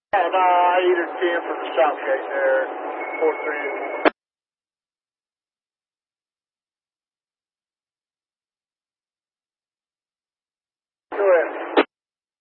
And 8 or 10 from the south gate there, 4-3.